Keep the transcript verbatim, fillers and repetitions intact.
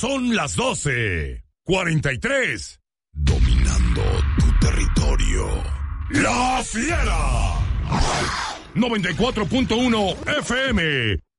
son las doce, cuarenta y tres. Dominando tu territorio. La Fiera. noventa y cuatro punto uno F M.